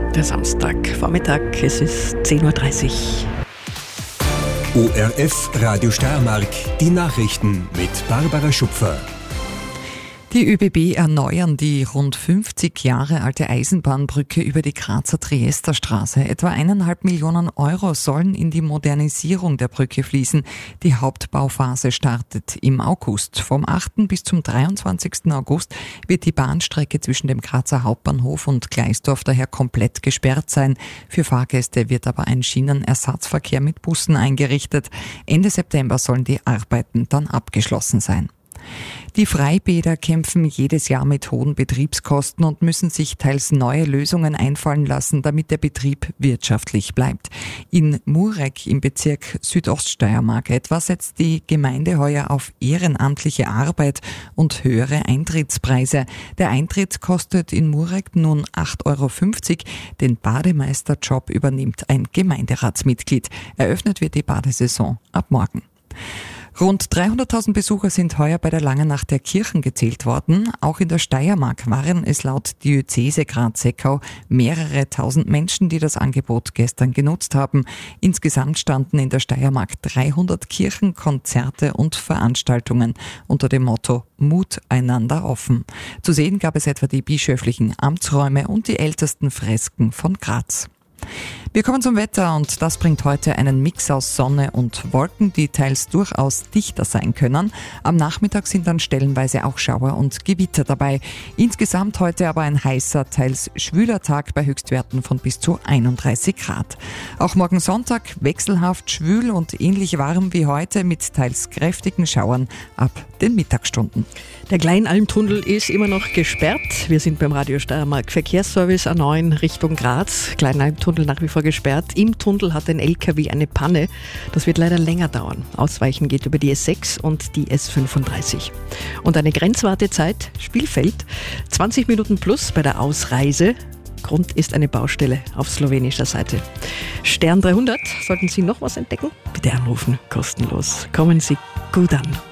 Der Samstagvormittag, es ist 10.30 Uhr. ORF Radio Steiermark, die Nachrichten mit Barbara Schupfer. Die ÖBB erneuern die rund 50 Jahre alte Eisenbahnbrücke über die Grazer Triesterstraße. Etwa 1,5 Millionen Euro sollen in die Modernisierung der Brücke fließen. Die Hauptbauphase startet im August. Vom 8. bis zum 23. August wird die Bahnstrecke zwischen dem Grazer Hauptbahnhof und Gleisdorf daher komplett gesperrt sein. Für Fahrgäste wird aber ein Schienenersatzverkehr mit Bussen eingerichtet. Ende September sollen die Arbeiten dann abgeschlossen sein. Die Freibäder kämpfen jedes Jahr mit hohen Betriebskosten und müssen sich teils neue Lösungen einfallen lassen, damit der Betrieb wirtschaftlich bleibt. In Murek im Bezirk Südoststeiermark etwa setzt die Gemeinde heuer auf ehrenamtliche Arbeit und höhere Eintrittspreise. Der Eintritt kostet in Murek nun 8,50 Euro. Den Bademeisterjob übernimmt ein Gemeinderatsmitglied. Eröffnet wird die Badesaison ab morgen. Rund 300.000 Besucher sind heuer bei der Langen Nacht der Kirchen gezählt worden. Auch in der Steiermark waren es laut Diözese Graz-Seckau mehrere tausend Menschen, die das Angebot gestern genutzt haben. Insgesamt standen in der Steiermark 300 Kirchenkonzerte und Veranstaltungen unter dem Motto Mut einander offen. Zu sehen gab es etwa die bischöflichen Amtsräume und die ältesten Fresken von Graz. Wir kommen zum Wetter und das bringt heute einen Mix aus Sonne und Wolken, die teils durchaus dichter sein können. Am Nachmittag sind dann stellenweise auch Schauer und Gewitter dabei. Insgesamt heute aber ein heißer, teils schwüler Tag bei Höchstwerten von bis zu 31 Grad. Auch morgen Sonntag wechselhaft schwül und ähnlich warm wie heute mit teils kräftigen Schauern ab den Mittagsstunden. Der Kleinalmtunnel ist immer noch gesperrt. Wir sind beim Radio Steiermark Verkehrsservice A9 Richtung Graz. Kleinalmtunnel nach wie vor gesperrt. Im Tunnel hat ein LKW eine Panne. Das wird leider länger dauern. Ausweichen geht über die S6 und die S35. Und eine Grenzwartezeit, Spielfeld, 20 Minuten plus bei der Ausreise. Grund ist eine Baustelle auf slowenischer Seite. Stern 300, sollten Sie noch was entdecken? Bitte anrufen, kostenlos. Kommen Sie gut an.